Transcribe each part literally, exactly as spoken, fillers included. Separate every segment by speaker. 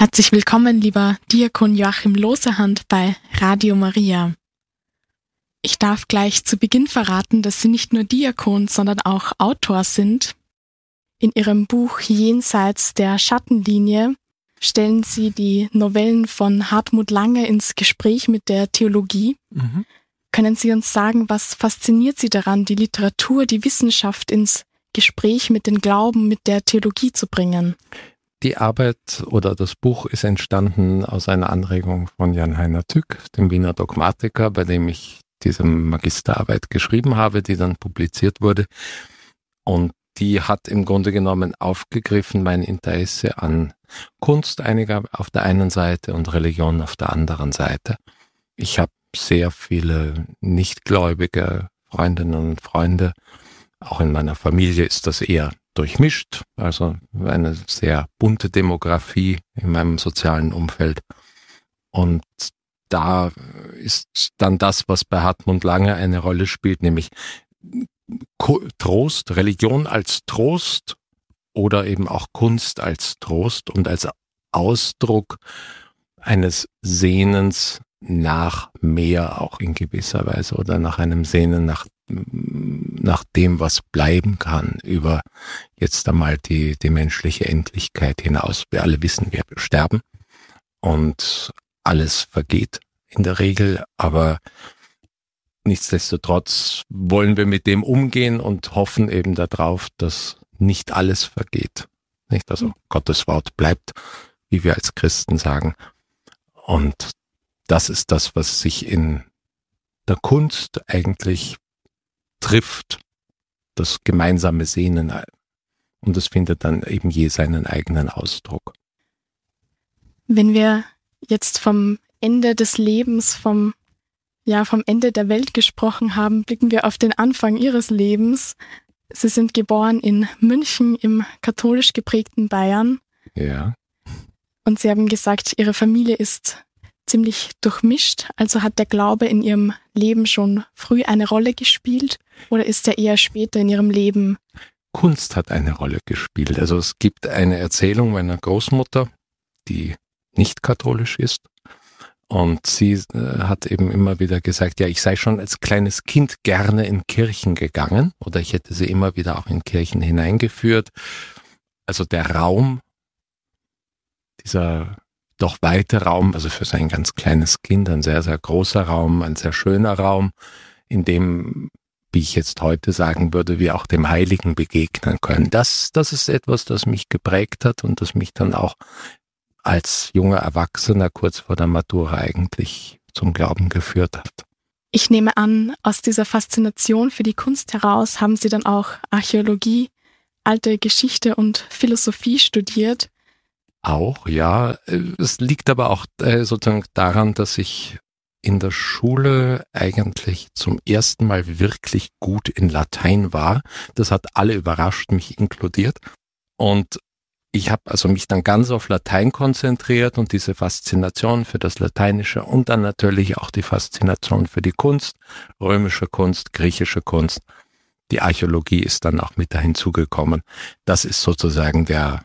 Speaker 1: Herzlich willkommen, lieber Diakon Joachim Loserhand bei Radio Maria. Ich darf gleich zu Beginn verraten, dass Sie nicht nur Diakon, sondern auch Autor sind. In Ihrem Buch Jenseits der Schattenlinie stellen Sie die Novellen von Hartmut Lange ins Gespräch mit der Theologie. Mhm. Können Sie uns sagen, was fasziniert Sie daran, die Literatur, die Wissenschaft ins Gespräch mit dem Glauben, mit der Theologie zu bringen?
Speaker 2: Die Arbeit oder das Buch ist entstanden aus einer Anregung von Jan-Heiner Tück, dem Wiener Dogmatiker, bei dem ich diese Magisterarbeit geschrieben habe, die dann publiziert wurde. Und die hat im Grunde genommen aufgegriffen mein Interesse an Kunst einiger auf der einen Seite und Religion auf der anderen Seite. Ich habe sehr viele nichtgläubige Freundinnen und Freunde. Auch in meiner Familie ist das eher durchmischt, also eine sehr bunte Demografie in meinem sozialen Umfeld. Und da ist dann das, was bei Hartmut Lange eine Rolle spielt, nämlich Trost, Religion als Trost oder eben auch Kunst als Trost und als Ausdruck eines Sehnens nach mehr, auch in gewisser Weise, oder nach einem Sehnen nach nach dem, was bleiben kann, über jetzt einmal die, die menschliche Endlichkeit hinaus. Wir alle wissen, wir sterben und alles vergeht in der Regel, aber nichtsdestotrotz wollen wir mit dem umgehen und hoffen eben darauf, dass nicht alles vergeht. Nicht? Also mhm. Gottes Wort bleibt, wie wir als Christen sagen. Und das ist das, was sich in der Kunst eigentlich trifft, das gemeinsame Sehnen, und es findet dann eben je seinen eigenen Ausdruck.
Speaker 1: Wenn wir jetzt vom Ende des Lebens, vom, ja, vom Ende der Welt gesprochen haben, blicken wir auf den Anfang Ihres Lebens. Sie sind geboren in München im katholisch geprägten Bayern.
Speaker 2: Ja.
Speaker 1: Und Sie haben gesagt, Ihre Familie ist ziemlich durchmischt, also hat der Glaube in Ihrem Leben schon früh eine Rolle gespielt oder ist er eher später in Ihrem Leben?
Speaker 2: Kunst hat eine Rolle gespielt. Also es gibt eine Erzählung meiner Großmutter, die nicht katholisch ist, und sie äh, hat eben immer wieder gesagt, ja, ich sei schon als kleines Kind gerne in Kirchen gegangen oder ich hätte sie immer wieder auch in Kirchen hineingeführt. Also der Raum, dieser doch weite Raum, also für sein ganz kleines Kind, ein sehr, sehr großer Raum, ein sehr schöner Raum, in dem, wie ich jetzt heute sagen würde, wir auch dem Heiligen begegnen können. Das, das ist etwas, das mich geprägt hat und das mich dann auch als junger Erwachsener kurz vor der Matura eigentlich zum Glauben geführt hat.
Speaker 1: Ich nehme an, aus dieser Faszination für die Kunst heraus haben Sie dann auch Archäologie, alte Geschichte und Philosophie studiert.
Speaker 2: Auch, ja. Es liegt aber auch äh, sozusagen daran, dass ich in der Schule eigentlich zum ersten Mal wirklich gut in Latein war. Das hat alle überrascht, mich inkludiert. Und ich habe also mich dann ganz auf Latein konzentriert und diese Faszination für das Lateinische und dann natürlich auch die Faszination für die Kunst, römische Kunst, griechische Kunst. Die Archäologie ist dann auch mit da hinzugekommen. Das ist sozusagen der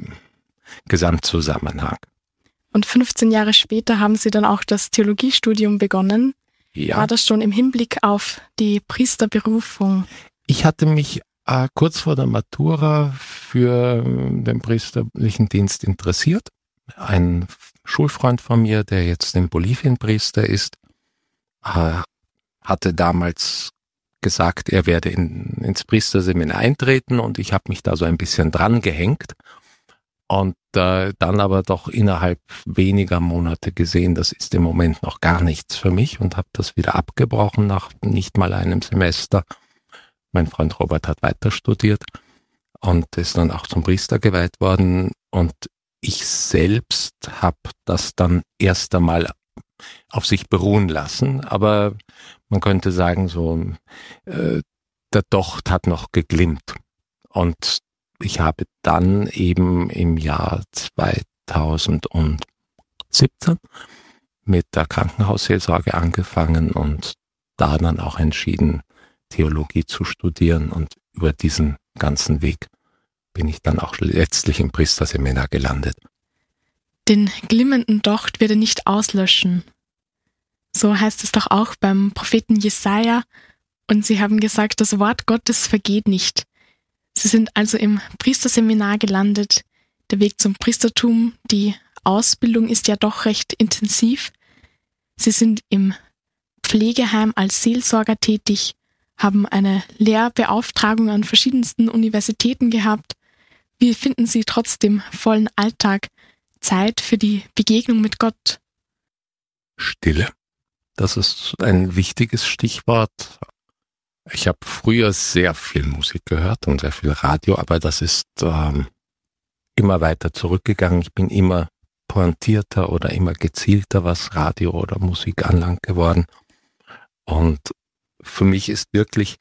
Speaker 2: Gesamtzusammenhang.
Speaker 1: Und fünfzehn Jahre später haben Sie dann auch das Theologiestudium begonnen.
Speaker 2: Ja.
Speaker 1: War das schon im Hinblick auf die Priesterberufung?
Speaker 2: Ich hatte mich äh, kurz vor der Matura für den priesterlichen Dienst interessiert. Ein Schulfreund von mir, der jetzt in Bolivien Priester ist, äh, hatte damals gesagt, er werde in, ins Priesterseminar eintreten und ich habe mich da so ein bisschen dran gehängt. Und äh, dann aber doch innerhalb weniger Monate gesehen, das ist im Moment noch gar nichts für mich und habe das wieder abgebrochen nach nicht mal einem Semester. Mein Freund Robert hat weiter studiert und ist dann auch zum Priester geweiht worden. Und ich selbst habe das dann erst einmal auf sich beruhen lassen. Aber man könnte sagen, so äh, der Docht hat noch geglimmt. Und ich habe dann eben im Jahr zweitausendsiebzehn mit der Krankenhausseelsorge angefangen und da dann auch entschieden, Theologie zu studieren. Und über diesen ganzen Weg bin ich dann auch letztlich im Priesterseminar gelandet.
Speaker 1: Den glimmenden Docht wird er nicht auslöschen. So heißt es doch auch beim Propheten Jesaja. Und sie haben gesagt, das Wort Gottes vergeht nicht. Sie sind also im Priesterseminar gelandet. Der Weg zum Priestertum, die Ausbildung ist ja doch recht intensiv. Sie sind im Pflegeheim als Seelsorger tätig, haben eine Lehrbeauftragung an verschiedensten Universitäten gehabt. Wie finden Sie trotz dem vollen Alltag Zeit für die Begegnung mit Gott?
Speaker 2: Stille. Das ist ein wichtiges Stichwort. Ich habe früher sehr viel Musik gehört und sehr viel Radio, aber das ist ähm, immer weiter zurückgegangen. Ich bin immer pointierter oder immer gezielter, was Radio oder Musik anlangt, geworden. Und für mich ist wirklich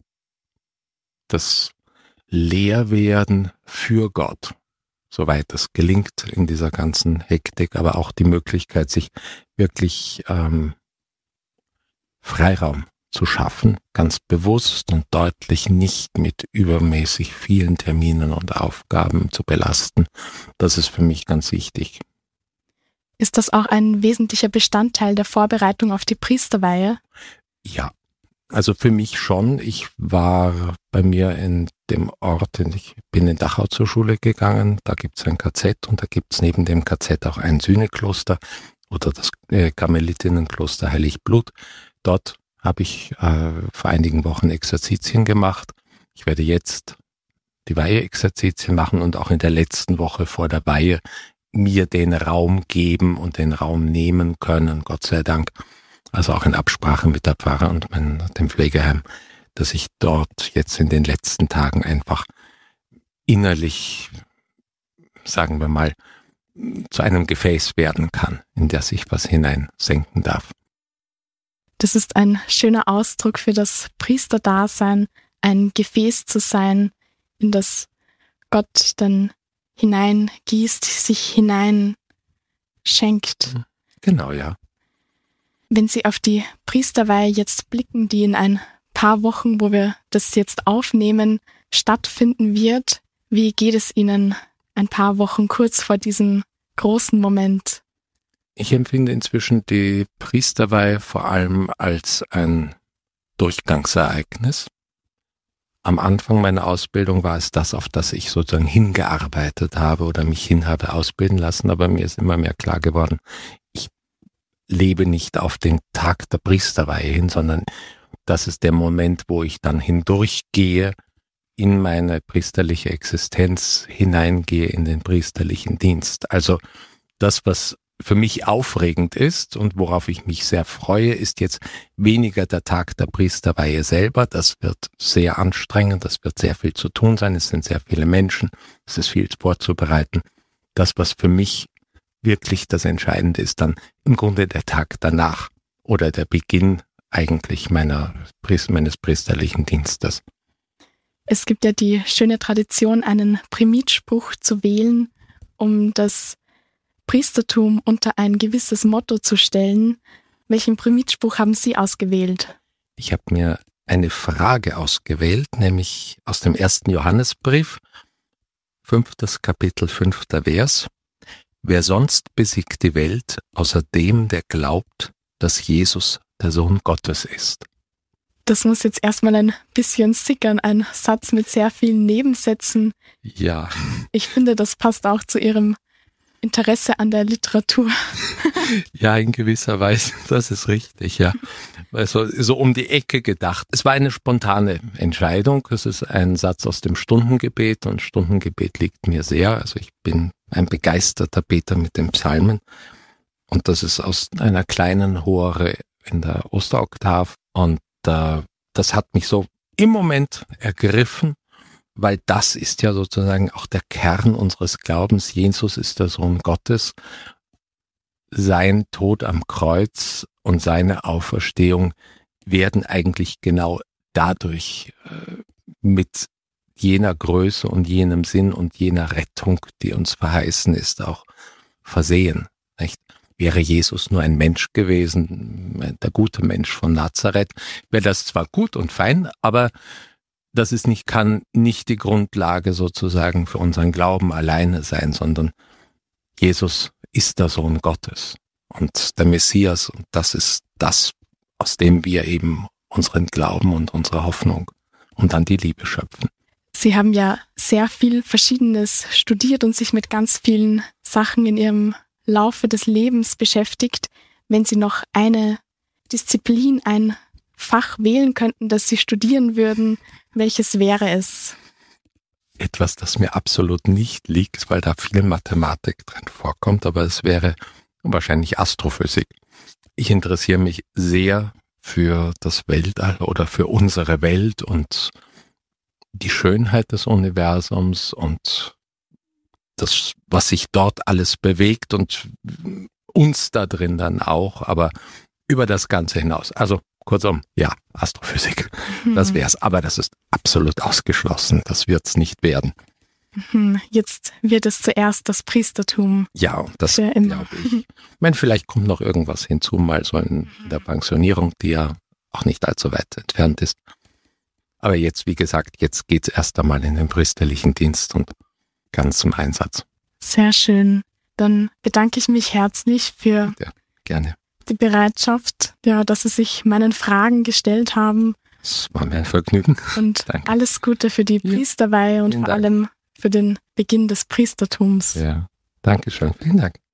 Speaker 2: das Lehrwerden für Gott, soweit es gelingt in dieser ganzen Hektik, aber auch die Möglichkeit, sich wirklich ähm, Freiraum zu schaffen, ganz bewusst und deutlich, nicht mit übermäßig vielen Terminen und Aufgaben zu belasten. Das ist für mich ganz wichtig.
Speaker 1: Ist das auch ein wesentlicher Bestandteil der Vorbereitung auf die Priesterweihe?
Speaker 2: Ja, also für mich schon. Ich war bei mir in dem Ort, ich bin in Dachau zur Schule gegangen, da gibt es ein K Z und da gibt es neben dem K Z auch ein Sühnekloster oder das äh, Karmelitinnenkloster Heiligblut. Dort habe ich äh, vor einigen Wochen Exerzitien gemacht. Ich werde jetzt die Weihe-Exerzitien machen und auch in der letzten Woche vor der Weihe mir den Raum geben und den Raum nehmen können, Gott sei Dank. Also auch in Absprache mit der Pfarrer und mein, dem Pflegeheim, dass ich dort jetzt in den letzten Tagen einfach innerlich, sagen wir mal, zu einem Gefäß werden kann, in das ich was hineinsenken darf.
Speaker 1: Das ist ein schöner Ausdruck für das Priesterdasein, ein Gefäß zu sein, in das Gott dann hineingießt, sich hineinschenkt.
Speaker 2: Genau, ja.
Speaker 1: Wenn Sie auf die Priesterweihe jetzt blicken, die in ein paar Wochen, wo wir das jetzt aufnehmen, stattfinden wird, wie geht es Ihnen ein paar Wochen kurz vor diesem großen Moment?
Speaker 2: Ich empfinde inzwischen die Priesterweihe vor allem als ein Durchgangsereignis. Am Anfang meiner Ausbildung war es das, auf das ich sozusagen hingearbeitet habe oder mich hin habe ausbilden lassen, aber mir ist immer mehr klar geworden, ich lebe nicht auf den Tag der Priesterweihe hin, sondern das ist der Moment, wo ich dann hindurchgehe, in meine priesterliche Existenz hineingehe, in den priesterlichen Dienst. Also das, was für mich aufregend ist und worauf ich mich sehr freue, ist jetzt weniger der Tag der Priesterweihe selber. Das wird sehr anstrengend, das wird sehr viel zu tun sein, es sind sehr viele Menschen, es ist viel vorzubereiten. Das, was für mich wirklich das Entscheidende ist, dann im Grunde der Tag danach oder der Beginn eigentlich meiner, meines priesterlichen Dienstes.
Speaker 1: Es gibt ja die schöne Tradition, einen Primitspruch zu wählen, um das Priestertum unter ein gewisses Motto zu stellen. Welchen Primitspruch haben Sie ausgewählt?
Speaker 2: Ich habe mir eine Frage ausgewählt, nämlich aus dem ersten Johannesbrief, fünftes Kapitel, fünfter Vers. Wer sonst besiegt die Welt, außer dem, der glaubt, dass Jesus der Sohn Gottes ist?
Speaker 1: Das muss jetzt erstmal ein bisschen sickern, ein Satz mit sehr vielen Nebensätzen.
Speaker 2: Ja.
Speaker 1: Ich finde, das passt auch zu Ihrem Interesse an der Literatur.
Speaker 2: Ja, in gewisser Weise, das ist richtig, ja. Also so um die Ecke gedacht. Es war eine spontane Entscheidung. Es ist ein Satz aus dem Stundengebet und Stundengebet liegt mir sehr. Also ich bin ein begeisterter Beter mit den Psalmen und das ist aus einer kleinen Hore in der Osteroktav und äh, das hat mich so im Moment ergriffen, weil das ist ja sozusagen auch der Kern unseres Glaubens. Jesus ist der Sohn Gottes. Sein Tod am Kreuz und seine Auferstehung werden eigentlich genau dadurch äh, mit jener Größe und jenem Sinn und jener Rettung, die uns verheißen ist, auch versehen. Nicht? Wäre Jesus nur ein Mensch gewesen, der gute Mensch von Nazareth, wäre das zwar gut und fein, aber das ist nicht, kann nicht die Grundlage sozusagen für unseren Glauben alleine sein, sondern Jesus ist der Sohn Gottes und der Messias. Und das ist das, aus dem wir eben unseren Glauben und unsere Hoffnung und dann die Liebe schöpfen.
Speaker 1: Sie haben ja sehr viel Verschiedenes studiert und sich mit ganz vielen Sachen in Ihrem Laufe des Lebens beschäftigt. Wenn Sie noch eine Disziplin, ein Fach wählen könnten, das Sie studieren würden, welches wäre es?
Speaker 2: Etwas, das mir absolut nicht liegt, weil da viel Mathematik drin vorkommt, aber es wäre wahrscheinlich Astrophysik. Ich interessiere mich sehr für das Weltall oder für unsere Welt und die Schönheit des Universums und das, was sich dort alles bewegt und uns da drin dann auch, aber über das Ganze hinaus. Also kurzum, ja, Astrophysik, mhm. das wär's. Aber das ist absolut ausgeschlossen. Das wird's nicht werden.
Speaker 1: Jetzt wird es zuerst das Priestertum.
Speaker 2: Ja, das glaube ich. Ich meine, vielleicht kommt noch irgendwas hinzu, mal so in der Pensionierung, die ja auch nicht allzu weit entfernt ist. Aber jetzt, wie gesagt, jetzt geht's erst einmal in den priesterlichen Dienst und ganz zum Einsatz.
Speaker 1: Sehr schön. Dann bedanke ich mich herzlich für
Speaker 2: ja, gerne.
Speaker 1: die Bereitschaft, ja, dass Sie sich meinen Fragen gestellt haben.
Speaker 2: Es war mir ein Vergnügen.
Speaker 1: Und
Speaker 2: Danke.
Speaker 1: Alles Gute für die Priesterweihe ja, und vor Dank. allem für den Beginn des Priestertums.
Speaker 2: Ja, danke schön. Vielen Dank.